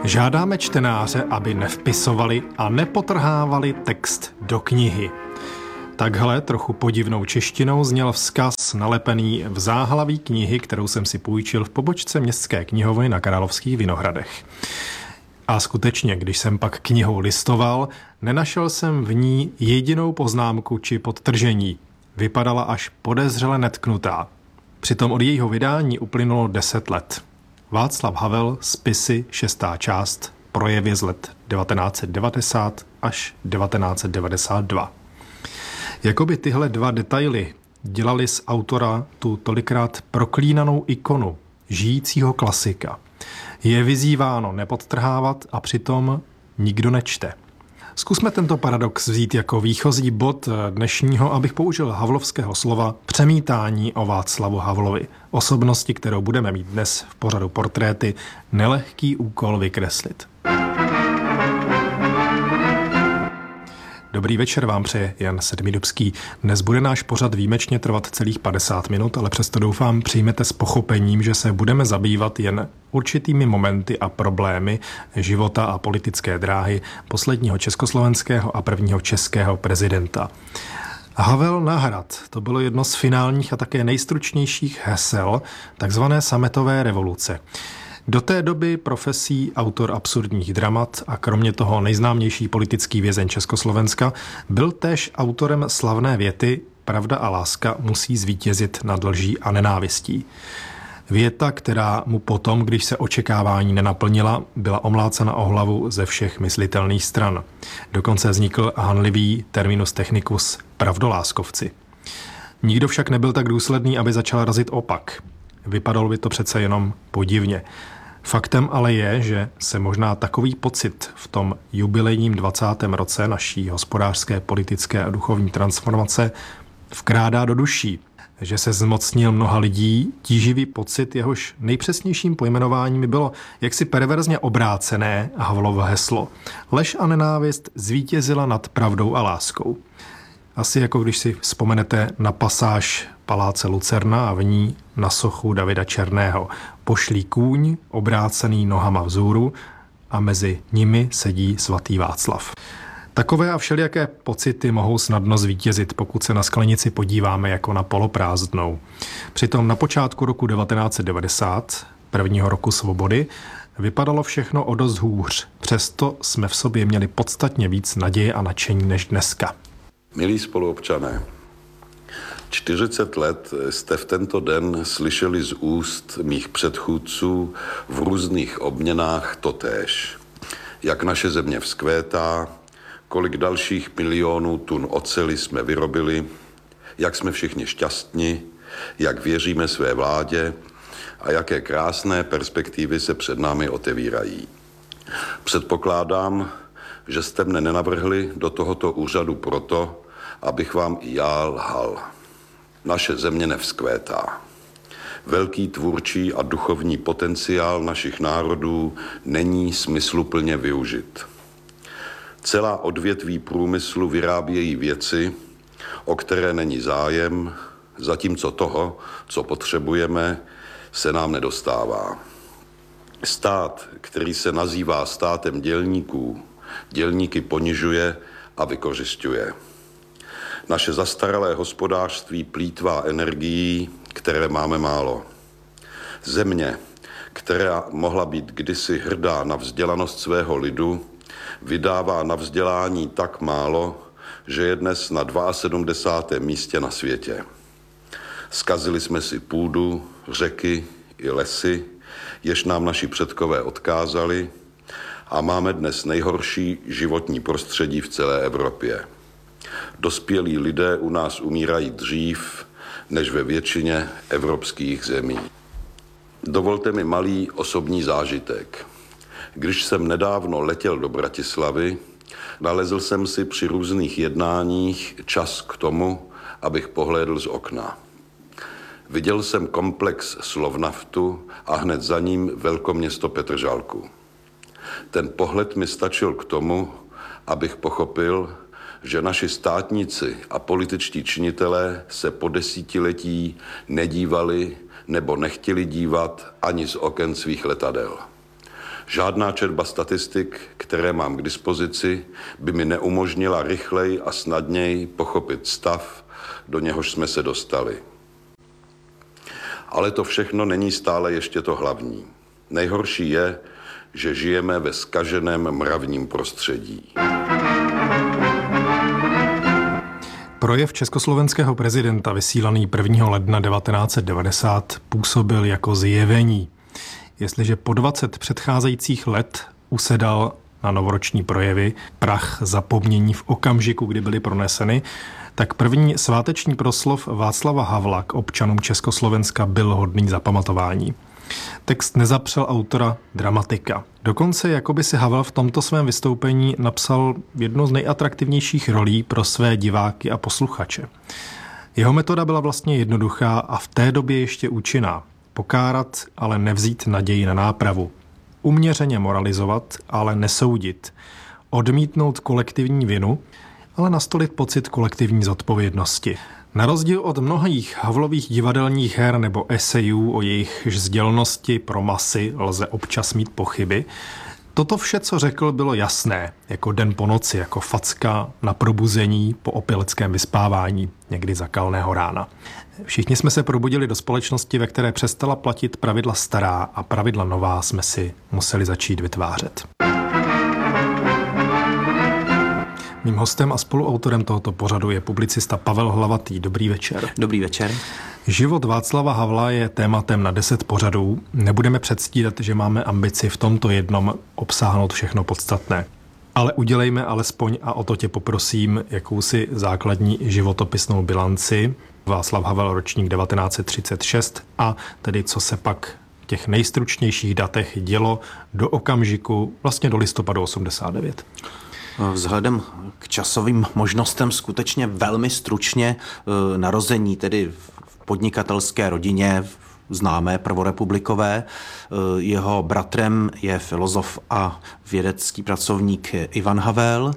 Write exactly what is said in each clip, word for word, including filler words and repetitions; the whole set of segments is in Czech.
Žádáme čtenáře, aby nevpisovali a nepotrhávali text do knihy. Takhle trochu podivnou češtinou zněl vzkaz nalepený v záhlaví knihy, kterou jsem si půjčil v pobočce Městské knihovny na Královských Vinohradech. A skutečně, když jsem pak knihou listoval, nenašel jsem v ní jedinou poznámku či podtržení. Vypadala až podezřele netknutá. Přitom od jejího vydání uplynulo deset let. Václav Havel, Spisy, šestá část, projevy z let devatenáct set devadesát až devatenáct set devadesát dva. Jakoby tyhle dva detaily dělali z autora tu tolikrát proklínanou ikonu žijícího klasika. Je vyzýváno nepodtrhávat a přitom nikdo nečte. Zkusme tento paradox vzít jako výchozí bod dnešního, abych použil havlovského slova, přemítání o Václavu Havlovi, osobnosti, kterou budeme mít dnes v pořadu Portréty, nelehký úkol vykreslit. Dobrý večer vám přeje Jan Sedmidubský. Dnes bude náš pořad výjimečně trvat celých padesát minut, ale přesto doufám přijmete s pochopením, že se budeme zabývat jen určitými momenty a problémy života a politické dráhy posledního československého a prvního českého prezidenta. Havel na hrad, to bylo jedno z finálních a také nejstručnějších hesel takzvané sametové revoluce. Do té doby profesí autor absurdních dramat a kromě toho nejznámější politický vězeň Československa byl též autorem slavné věty Pravda a láska musí zvítězit nad lží a nenávistí. Věta, která mu potom, když se očekávání nenaplnila, byla omlácena o hlavu ze všech myslitelných stran. Dokonce vznikl hanlivý terminus technicus pravdoláskovci. Nikdo však nebyl tak důsledný, aby začal razit opak. Vypadalo by to přece jenom podivně. Faktem ale je, že se možná takový pocit v tom jubilejním dvacátém roce naší hospodářské, politické a duchovní transformace vkrádá do duší, že se zmocnil mnoha lidí tíživý pocit, jehož nejpřesnějším pojmenováním bylo jaksi perverzně obrácené Havlovo heslo. Lež a nenávist zvítězila nad pravdou a láskou. Asi jako když si vzpomenete na pasáž Paláce Lucerna a v ní na sochu Davida Černého. Pošlý kůň, obrácený nohama vzhůru a mezi nimi sedí svatý Václav. Takové a všelijaké pocity mohou snadno zvítězit, pokud se na sklenici podíváme jako na poloprázdnou. Přitom na počátku roku devatenáct set devadesát, prvního roku svobody, vypadalo všechno o dost hůř. Přesto jsme v sobě měli podstatně víc naděje a nadšení než dneska. Milí spoluobčané, čtyřicet let jste v tento den slyšeli z úst mých předchůdců v různých obměnách totéž. Jak naše země vzkvétá, kolik dalších milionů tun oceli jsme vyrobili, jak jsme všichni šťastní, jak věříme své vládě a jaké krásné perspektivy se před námi otevírají. Předpokládám, že jste mne nenavrhli do tohoto úřadu proto, abych vám i já lhal. Naše země nevzkvétá. Velký tvůrčí a duchovní potenciál našich národů není smysluplně využit. Celá odvětví průmyslu vyrábějí věci, o které není zájem, zatímco toho, co potřebujeme, se nám nedostává. Stát, který se nazývá státem dělníků, dělníky ponižuje a vykořisťuje. Naše zastaralé hospodářství plýtvá energií, které máme málo. Země, která mohla být kdysi hrdá na vzdělanost svého lidu, vydává na vzdělání tak málo, že je dnes na sedmdesátém druhém místě na světě. Zkazili jsme si půdu, řeky i lesy, jež nám naši předkové odkázali, a máme dnes nejhorší životní prostředí v celé Evropě. Dospělí lidé u nás umírají dřív než ve většině evropských zemí. Dovolte mi malý osobní zážitek. Když jsem nedávno letěl do Bratislavy, nalezl jsem si při různých jednáních čas k tomu, abych pohlédl z okna. Viděl jsem komplex Slovnaftu a hned za ním velkoměsto Petržalku. Ten pohled mi stačil k tomu, abych pochopil, že naši státníci a političtí činitelé se po desítiletí nedívali nebo nechtěli dívat ani z oken svých letadel. Žádná četba statistik, které mám k dispozici, by mi neumožnila rychleji a snadněji pochopit stav, do něhož jsme se dostali. Ale to všechno není stále ještě to hlavní. Nejhorší je, že žijeme ve zkaženém mravním prostředí. Projev československého prezidenta vysílaný prvního ledna devatenáct set devadesát působil jako zjevení. Jestliže po dvacet předcházejících let usedal na novoroční projevy prach zapomnění v okamžiku, kdy byly proneseny, tak první sváteční proslov Václava Havla k občanům Československa byl hodný zapamatování. Text nezapřel autora dramatika. Dokonce jakoby si Havel v tomto svém vystoupení napsal jednu z nejatraktivnějších rolí pro své diváky a posluchače. Jeho metoda byla vlastně jednoduchá a v té době ještě účinná. Pokárat, ale nevzít naději na nápravu. Uměřeně moralizovat, ale nesoudit. Odmítnout kolektivní vinu, ale nastolit pocit kolektivní zodpovědnosti. Na rozdíl od mnohých Havlových divadelních her nebo esejů, o jejich sdělnosti pro masy lze občas mít pochyby, toto vše, co řekl, bylo jasné, jako den po noci, jako facka na probuzení po opileckém vyspávání, někdy za kalného rána. Všichni jsme se probudili do společnosti, ve které přestala platit pravidla stará a pravidla nová jsme si museli začít vytvářet. Mým hostem a spoluautorem tohoto pořadu je publicista Pavel Hlavatý. Dobrý večer. Dobrý večer. Život Václava Havla je tématem na deset pořadů. Nebudeme předstírat, že máme ambici v tomto jednom obsáhnout všechno podstatné. Ale udělejme alespoň, a o to tě poprosím, jakousi základní životopisnou bilanci. Václav Havel, ročník devatenáct set třicet šest, a tedy co se pak v těch nejstručnějších datech dělo do okamžiku, vlastně do listopadu osmdesát devět. Vzhledem k časovým možnostem skutečně velmi stručně. Narození tedy v podnikatelské rodině, známé prvorepublikové. Jeho bratrem je filozof a vědecký pracovník Ivan Havel.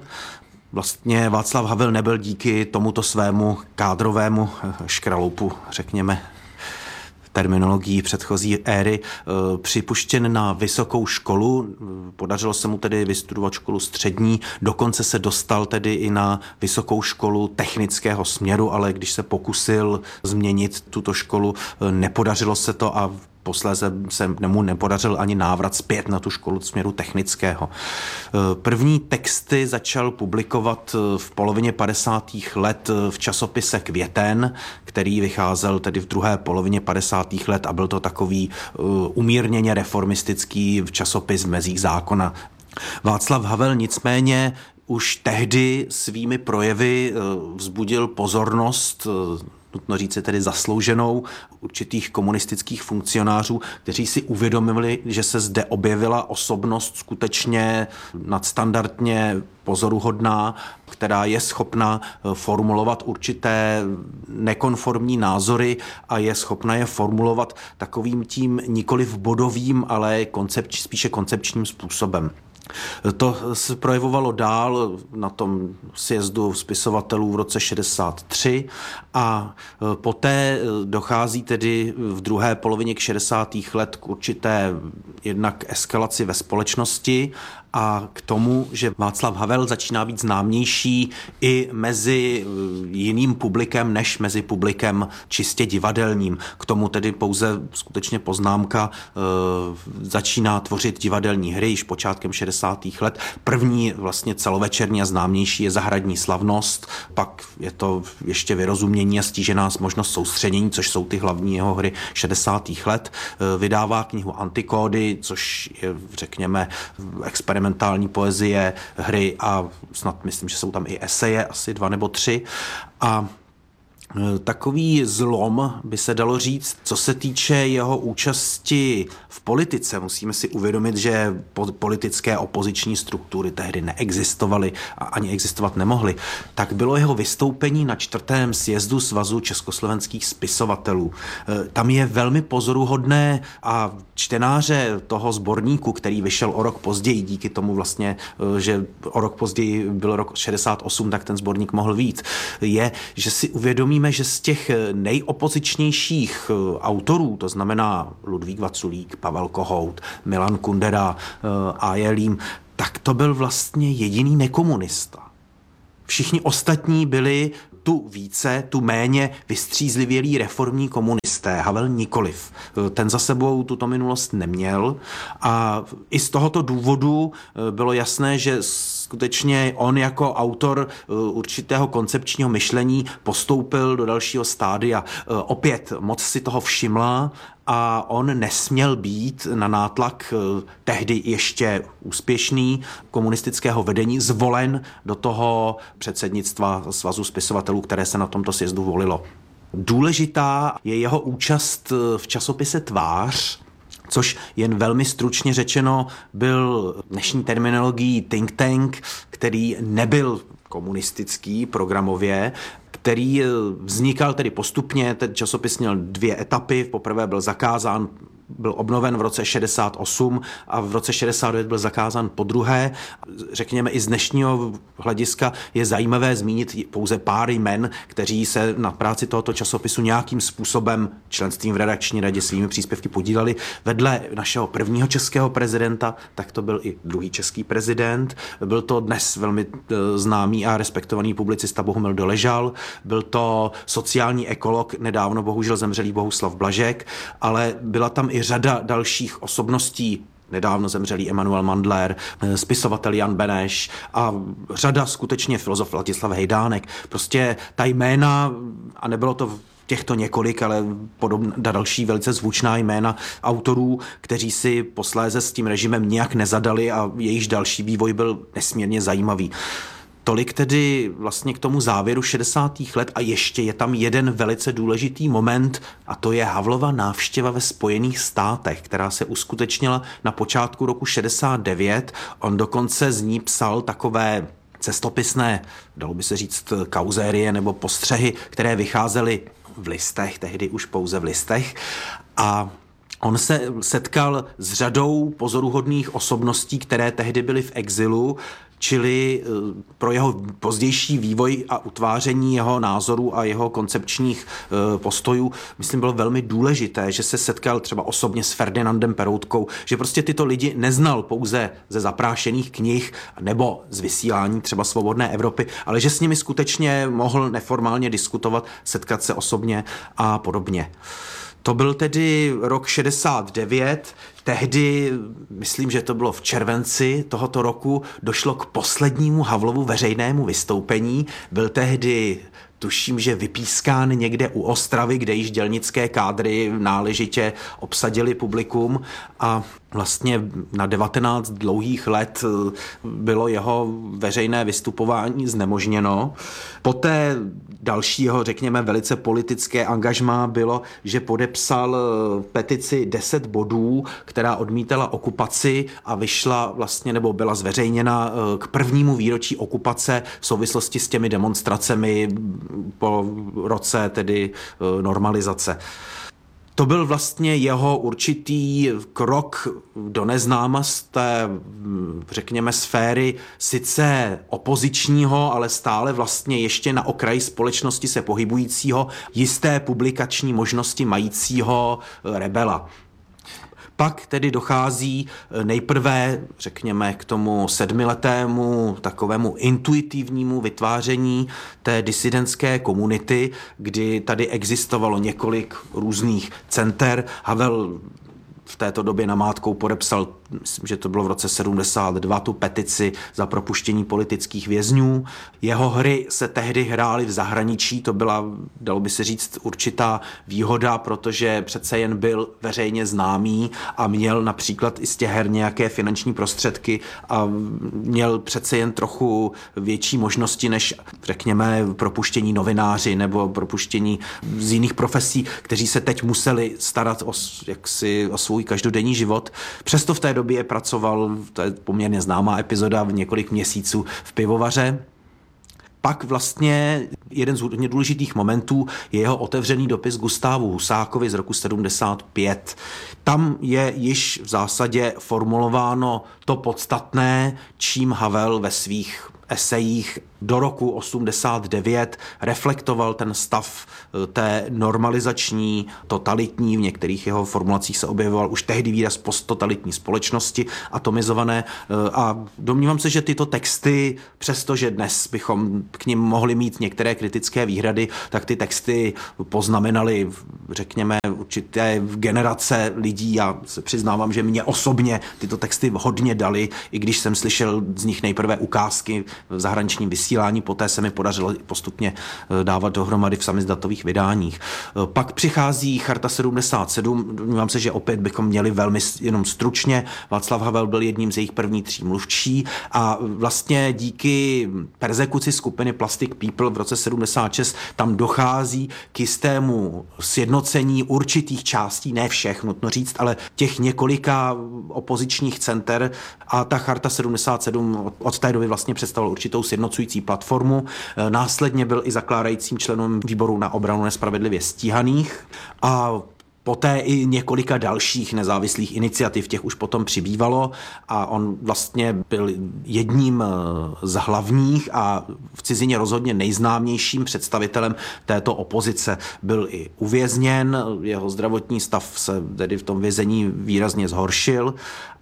Vlastně Václav Havel nebyl díky tomuto svému kádrovému škraloupu, řekněme, terminologií předchozí éry, připuštěn na vysokou školu. Podařilo se mu tedy vystudovat školu střední, dokonce se dostal tedy i na vysokou školu technického směru, ale když se pokusil změnit tuto školu, nepodařilo se to a posléze se mu nepodařil ani návrat zpět na tu školu směru technického. První texty začal publikovat v polovině padesátých let v časopise Květen, který vycházel tedy v druhé polovině padesátých let a byl to takový umírněně reformistický časopis v mezích zákona. Václav Havel nicméně už tehdy svými projevy vzbudil pozornost, nutno říci tedy zaslouženou, určitých komunistických funkcionářů, kteří si uvědomili, že se zde objevila osobnost skutečně nadstandardně pozoruhodná, která je schopna formulovat určité nekonformní názory a je schopna je formulovat takovým tím nikoliv bodovým, ale koncepč, spíše koncepčním způsobem. To se projevovalo dál na tom sjezdu spisovatelů v roce šedesát tři a poté dochází tedy v druhé polovině k šedesátých let k určité jednak eskalaci ve společnosti a k tomu, že Václav Havel začíná být známější i mezi jiným publikem, než mezi publikem čistě divadelním. K tomu tedy pouze skutečně poznámka, e, začíná tvořit divadelní hry již počátkem šedesátých let. První vlastně celovečerní a známější je Zahradní slavnost, pak je to ještě Vyrozumění a Stížená možnost soustředění, což jsou ty hlavní jeho hry šedesátých let. E, vydává knihu Antikódy, což je, řekněme, experiment experimentální poezie, hry a snad myslím, že jsou tam i eseje, asi dva nebo tři. A takový zlom by se dalo říct, co se týče jeho účasti v politice. Musíme si uvědomit, že politické opoziční struktury tehdy neexistovaly a ani existovat nemohly. Tak bylo jeho vystoupení na čtvrtém sjezdu Svazu československých spisovatelů. Tam je velmi pozoruhodné a čtenáře toho sborníku, který vyšel o rok později, díky tomu vlastně, že o rok později byl rok šedesát osm, tak ten sborník mohl vyjít, je, že si uvědomí nezapomínejme, že z těch nejopozičnějších autorů, to znamená Ludvík Vaculík, Pavel Kohout, Milan Kundera a Jelím, tak to byl vlastně jediný nekomunista. Všichni ostatní byli tu více, tu méně vystřízlivělí reformní komunisté. Havel nikoliv. Ten za sebou tuto minulost neměl a i z tohoto důvodu bylo jasné, že skutečně on jako autor určitého koncepčního myšlení postoupil do dalšího stádia. Opět moc si toho všimla a on nesměl být na nátlak tehdy ještě úspěšný komunistického vedení zvolen do toho předsednictva Svazu spisovatelů, které se na tomto sjezdu volilo. Důležitá je jeho účast v časopise Tvář, což jen velmi stručně řečeno byl dnešní terminologií think tank, který nebyl komunistický programově, který vznikal tedy postupně. Ten časopis měl dvě etapy. Poprvé byl zakázán, byl obnoven v roce šedesát osm a v roce šedesát devět byl zakázán po druhé. Řekněme, i z dnešního hlediska je zajímavé zmínit pouze pár jmen, kteří se na práci tohoto časopisu nějakým způsobem členstvím v redakční radě svými příspěvky podíleli. Vedle našeho prvního českého prezidenta, tak to byl i druhý český prezident. Byl to dnes velmi známý a respektovaný publicista Bohumil Doležal. Byl to sociální ekolog, nedávno bohužel zemřelý Bohuslav Blažek, ale byla tam i řada dalších osobností, nedávno zemřelý Emanuel Mandler, spisovatel Jan Beneš a řada skutečně filozof Ladislav Hejdánek. Prostě ta jména, a nebylo to těchto několik, ale podobná další velice zvučná jména autorů, kteří si posléze s tím režimem nějak nezadali a jejichž další vývoj byl nesmírně zajímavý. Tolik tedy vlastně k tomu závěru šedesátých let a ještě je tam jeden velice důležitý moment a to je Havlova návštěva ve Spojených státech, která se uskutečnila na počátku roku šedesát devět. On dokonce z ní psal takové cestopisné, dalo by se říct, kauzérie nebo postřehy, které vycházely v listech, tehdy už pouze v listech a on se setkal s řadou pozoruhodných osobností, které tehdy byly v exilu, čili pro jeho pozdější vývoj a utváření jeho názorů a jeho koncepčních postojů, myslím, bylo velmi důležité, že se setkal třeba osobně s Ferdinandem Peroutkou, že prostě tyto lidi neznal pouze ze zaprášených knih nebo z vysílání třeba Svobodné Evropy, ale že s nimi skutečně mohl neformálně diskutovat, setkat se osobně a podobně. To byl tedy rok šedesát devět, tehdy, myslím, že to bylo v červenci tohoto roku, došlo k poslednímu Havlovu veřejnému vystoupení. Byl tehdy, tuším, že vypískán někde u Ostravy, kde již dělnické kádry náležitě obsadili publikum a vlastně na devatenáct dlouhých let bylo jeho veřejné vystupování znemožněno. Poté dalšího, řekněme, velice politické angažmá bylo, že podepsal petici deset bodů, která odmítala okupaci a vyšla vlastně, nebo byla zveřejněna k prvnímu výročí okupace v souvislosti s těmi demonstracemi po roce tedy normalizace. To byl vlastně jeho určitý krok do neznáma z té, řekněme, sféry sice opozičního, ale stále vlastně ještě na okraji společnosti se pohybujícího, jisté publikační možnosti majícího rebela. Pak tedy dochází nejprve, řekněme, k tomu sedmiletému takovému intuitivnímu vytváření té disidentské komunity, kdy tady existovalo několik různých center. Havel v této době namátkou podepsal, myslím, že to bylo v roce sedmdesát dva, tu petici za propuštění politických vězňů. Jeho hry se tehdy hrály v zahraničí, to byla, dalo by se říct, určitá výhoda, protože přece jen byl veřejně známý a měl například i z těch her nějaké finanční prostředky a měl přece jen trochu větší možnosti než, řekněme, propuštění novináři nebo propuštění z jiných profesí, kteří se teď museli starat o, jaksi, o svůj každodenní život. Přesto v té době pracoval, to je poměrně známá epizoda, v několik měsíců v pivovaře. Pak vlastně jeden z hodně důležitých momentů je jeho otevřený dopis Gustávu Husákovi z roku sedmdesát pět. Tam je již v zásadě formulováno to podstatné, čím Havel ve svých esejích do roku osmdesát devět reflektoval ten stav té normalizační, totalitní, v některých jeho formulacích se objevoval už tehdy výraz posttotalitní společnosti, atomizované, a domnívám se, že tyto texty, přestože dnes bychom k nim mohli mít některé kritické výhrady, tak ty texty poznamenaly, řekněme, určité generace lidí. Já se přiznávám, že mě osobně tyto texty hodně dali, i když jsem slyšel z nich nejprve ukázky v zahraničním vysílání, poté se mi podařilo postupně dávat dohromady v samizdatových vydáních. Pak přichází Charta sedmdesát sedm, domnívám se, že opět bychom měli velmi jenom stručně. Václav Havel byl jedním z jejich prvních tří mluvčí a vlastně díky perzekuci skupiny Plastic People v roce sedmdesát šest tam dochází k jistému sjednocení určitých částí, ne všech, nutno říct, ale těch několika opozičních center, a ta Charta sedmdesát sedm od té doby vlastně představovala určitou sjednocující platformu. Následně byl i zakládajícím členem výboru na obranu nespravedlivě stíhaných a poté i několika dalších nezávislých iniciativ, těch už potom přibývalo, a on vlastně byl jedním z hlavních a v cizině rozhodně nejznámějším představitelem této opozice. Byl i uvězněn, jeho zdravotní stav se tedy v tom vězení výrazně zhoršil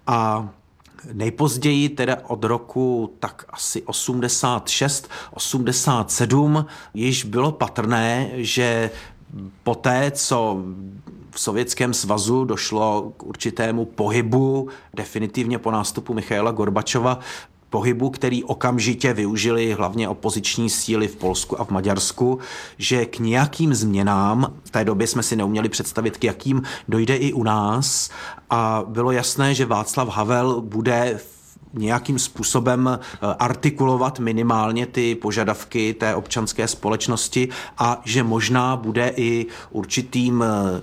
a nejpozději teda od roku tak asi osmdesát šest osmdesát sedm již bylo patrné, že poté, co v Sovětském svazu došlo k určitému pohybu, definitivně po nástupu Michaila Gorbačova, pohybu, který okamžitě využili hlavně opoziční síly v Polsku a v Maďarsku, že k nějakým změnám, v té době jsme si neuměli představit, k jakým dojde i u nás, a bylo jasné, že Václav Havel bude nějakým způsobem artikulovat minimálně ty požadavky té občanské společnosti a že možná bude i určitým,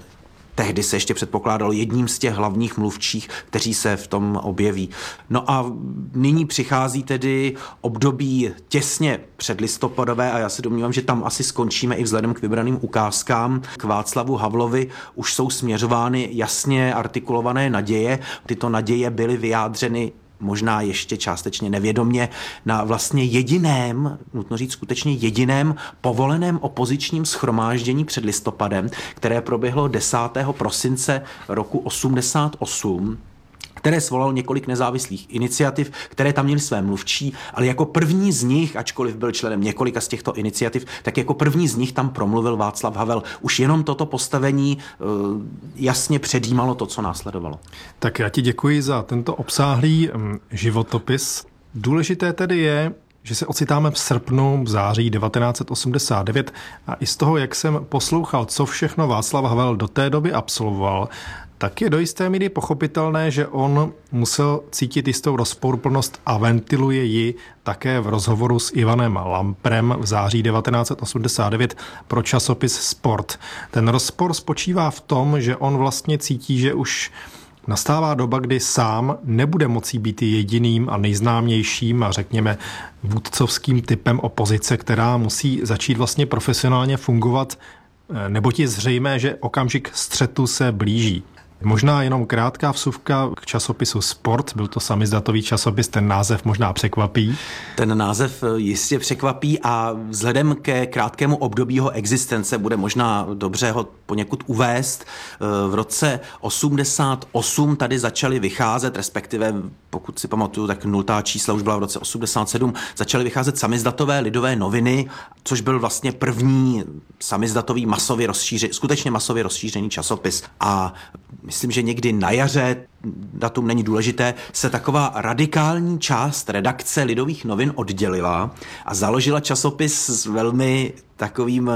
tehdy se ještě předpokládalo, jedním z těch hlavních mluvčích, kteří se v tom objeví. No a nyní přichází tedy období těsně předlistopadové a já se domnívám, že tam asi skončíme i vzhledem k vybraným ukázkám. K Václavu Havlovi už jsou směřovány jasně artikulované naděje. Tyto naděje byly vyjádřeny možná ještě částečně nevědomě na vlastně jediném, nutno říct skutečně jediném povoleném opozičním shromáždění před listopadem, které proběhlo desátého prosince roku osmdesát osm, které svolalo několik nezávislých iniciativ, které tam měly své mluvčí, ale jako první z nich, ačkoliv byl členem několika z těchto iniciativ, tak jako první z nich tam promluvil Václav Havel. Už jenom toto postavení uh, jasně předjímalo to, co následovalo. Tak já ti děkuji za tento obsáhlý um, životopis. Důležité tedy je, že se ocitáme v srpnu, v září devatenáct set osmdesát devět a i z toho, jak jsem poslouchal, co všechno Václav Havel do té doby absolvoval, tak je do jisté míry pochopitelné, že on musel cítit jistou rozporuplnost a ventiluje ji také v rozhovoru s Ivanem Lamprem v září devatenáct set osmdesát devět pro časopis Sport. Ten rozpor spočívá v tom, že on vlastně cítí, že už nastává doba, kdy sám nebude moci být jediným a nejznámějším a řekněme vůdcovským typem opozice, která musí začít vlastně profesionálně fungovat, neboť je zřejmé, že okamžik střetu se blíží. Možná jenom krátká vsuvka k časopisu Sport, byl to samizdatový časopis, ten název možná překvapí. Ten název jistě překvapí a vzhledem ke krátkému období jeho existence bude možná dobře ho poněkud uvést. V roce osmdesát osm tady začaly vycházet, respektive pokud si pamatuju, tak nultá čísla už byla v roce osmdesát sedm, začaly vycházet samizdatové lidové noviny, což byl vlastně první samizdatový masově rozšířený, skutečně masově rozšířený časopis. A myslím, že někdy na jaře, datum není důležité, se taková radikální část redakce Lidových novin oddělila a založila časopis s velmi takovým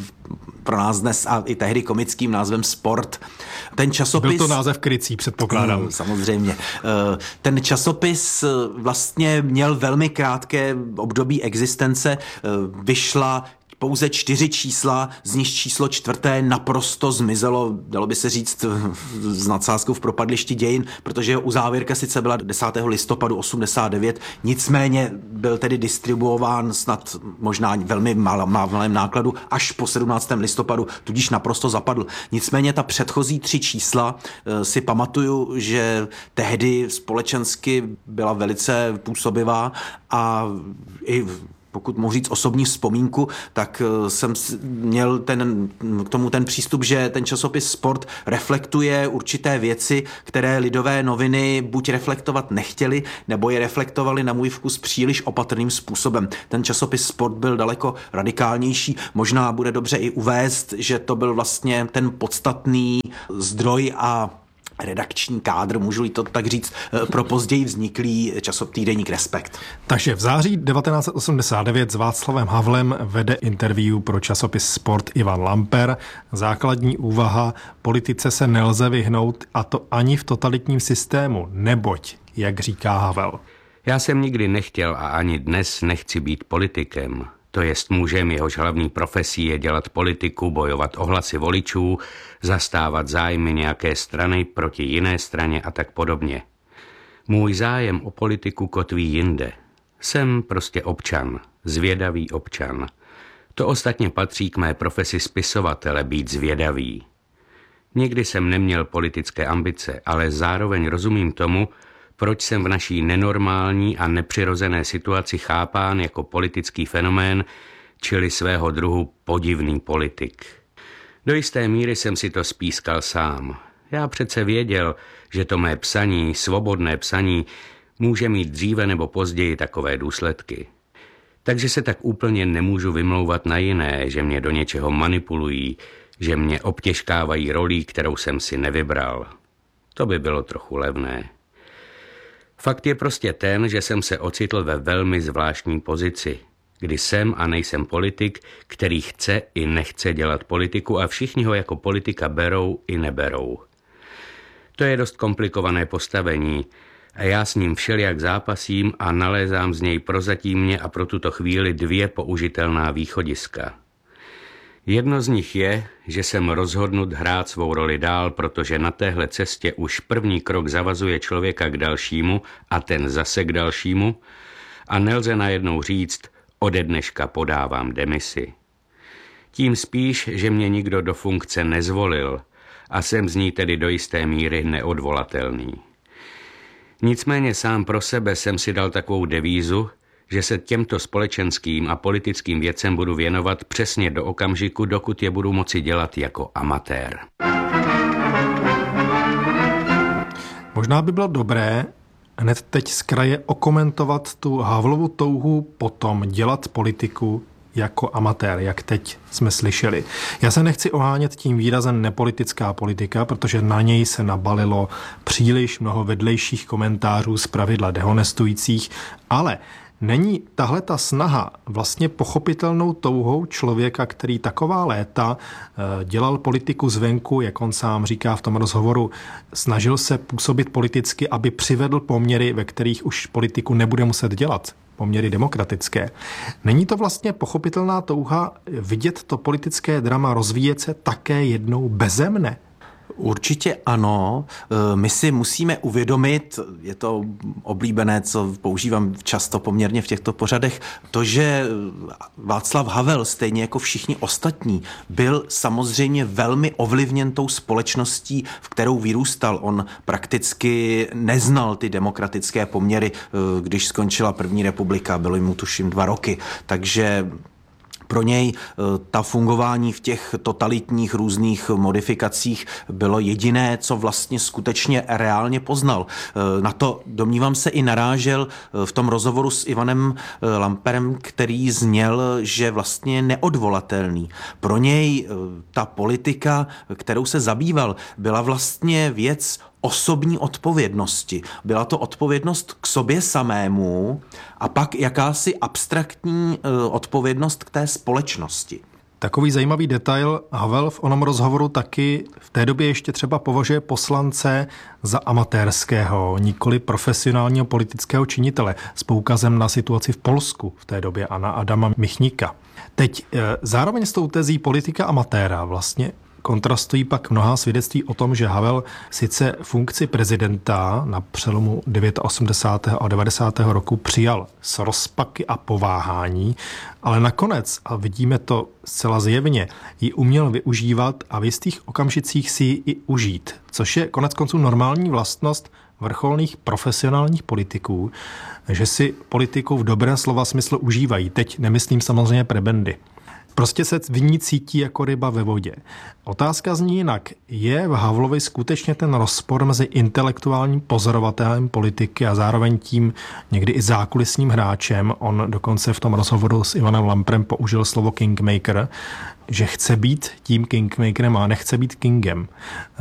pro nás dnes a i tehdy komickým názvem Sport. Ten časopis... Byl to název krycí, předpokládám. No, samozřejmě. Ten časopis vlastně měl velmi krátké období existence, vyšla pouze čtyři čísla, z nich číslo čtvrté naprosto zmizelo, dalo by se říct s nadsázkou v propadlišti dějin, protože jeho uzávěrka sice byla desátého listopadu osmdesát devět, nicméně byl tedy distribuován snad možná velmi malém nákladu až po sedmnáctého listopadu, tudíž naprosto zapadl. Nicméně ta předchozí tři čísla si pamatuju, že tehdy společensky byla velice působivá a i pokud mohu říct osobní vzpomínku, tak jsem měl ten, k tomu ten přístup, že ten časopis Sport reflektuje určité věci, které Lidové noviny buď reflektovat nechtěli, nebo je reflektovali na můj vkus příliš opatrným způsobem. Ten časopis Sport byl daleko radikálnější. Možná bude dobře i uvést, že to byl vlastně ten podstatný zdroj a redakční kádr, můžu to tak říct, pro později vzniklý časotýdeník Respekt. Takže v září devatenáct set osmdesát devět s Václavem Havlem vede interview pro časopis Sport Ivan Lamper. Základní úvaha: politice se nelze vyhnout, a to ani v totalitním systému, neboť, jak říká Havel. Já jsem nikdy nechtěl a ani dnes nechci být politikem. To jest mužem, jehož hlavní profesí je dělat politiku, bojovat o hlasy voličů, zastávat zájmy nějaké strany proti jiné straně a tak podobně. Můj zájem o politiku kotví jinde. Jsem prostě občan, zvědavý občan. To ostatně patří k mé profesi spisovatele, být zvědavý. Nikdy jsem neměl politické ambice, ale zároveň rozumím tomu, proč jsem v naší nenormální a nepřirozené situaci chápán jako politický fenomén, čili svého druhu podivný politik. Do jisté míry jsem si to spískal sám. Já přece věděl, že to mé psaní, svobodné psaní, může mít dříve nebo později takové důsledky. Takže se tak úplně nemůžu vymlouvat na jiné, že mě do něčeho manipulují, že mě obtěžkávají rolí, kterou jsem si nevybral. To by bylo trochu levné. Fakt je prostě ten, že jsem se ocitl ve velmi zvláštní pozici, kdy jsem a nejsem politik, který chce i nechce dělat politiku a všichni ho jako politika berou i neberou. To je dost komplikované postavení a já s ním všelijak zápasím a nalézám z něj prozatímně a pro tuto chvíli dvě použitelná východiska. Jedno z nich je, že jsem rozhodnut hrát svou roli dál, protože na téhle cestě už první krok zavazuje člověka k dalšímu a ten zase k dalšímu a nelze najednou říct, ode dneška podávám demisi. Tím spíš, že mě nikdo do funkce nezvolil a jsem z ní tedy do jisté míry neodvolatelný. Nicméně sám pro sebe jsem si dal takovou devízu, že se těmto společenským a politickým věcem budu věnovat přesně do okamžiku, dokud je budu moci dělat jako amatér. Možná by bylo dobré hned teď z kraje okomentovat tu Havlovu touhu potom dělat politiku jako amatér, jak teď jsme slyšeli. Já se nechci ohánět tím výrazem nepolitická politika, protože na něj se nabalilo příliš mnoho vedlejších komentářů zpravidla dehonestujících, ale není tahle ta snaha vlastně pochopitelnou touhou člověka, který taková léta dělal politiku zvenku, jak on sám říká v tom rozhovoru, snažil se působit politicky, aby přivedl poměry, ve kterých už politiku nebude muset dělat, poměry demokratické. Není to vlastně pochopitelná touha vidět to politické drama rozvíjet se také jednou beze mne? Určitě ano. My si musíme uvědomit, je to oblíbené, co používám často poměrně v těchto pořadech, to, že Václav Havel, stejně jako všichni ostatní, byl samozřejmě velmi ovlivněn tou společností, v kterou vyrůstal. On prakticky neznal ty demokratické poměry, když skončila první republika, bylo mu tuším dva roky, takže pro něj ta fungování v těch totalitních různých modifikacích bylo jediné, co vlastně skutečně reálně poznal. Na to, domnívám se, i narážel v tom rozhovoru s Ivanem Lamperem, který zněl, že vlastně je neodvolatelný. Pro něj ta politika, kterou se zabýval, byla vlastně věc osobní odpovědnosti. Byla to odpovědnost k sobě samému a pak jakási abstraktní odpovědnost k té společnosti. Takový zajímavý detail: Havel v onom rozhovoru taky v té době ještě třeba považuje poslance za amatérského, nikoli profesionálního politického činitele, s poukazem na situaci v Polsku v té době a na Adama Michnika. Teď zároveň s tou tezí politika amatéra vlastně kontrastují pak mnohá svědectví o tom, že Havel sice funkci prezidenta na přelomu osmdesátého devátého a devadesátého roku přijal s rozpaky a pováhání, ale nakonec, a vidíme to zcela zjevně, ji uměl využívat a v jistých okamžicích si ji i užít, což je konec konců normální vlastnost vrcholných profesionálních politiků, že si politiku v dobrém slova smyslu užívají. Teď nemyslím samozřejmě prebendy. Prostě se v ní cítí jako ryba ve vodě. Otázka zní jinak. Je v Havlovi skutečně ten rozpor mezi intelektuálním pozorovatelem politiky a zároveň tím někdy i zákulisním hráčem? On dokonce v tom rozhovoru s Ivanem Lamprem použil slovo kingmaker, že chce být tím kingmakerem a nechce být kingem.